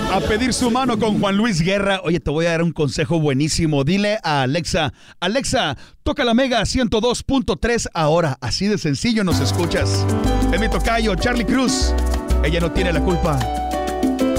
A pedir su mano con Juan Luis Guerra. Oye, te voy a dar un consejo buenísimo. Dile a Alexa, Alexa, toca la Mega 102.3 ahora. Así de sencillo nos escuchas. Es mi tocayo, Charlie Cruz. Ella no tiene la culpa.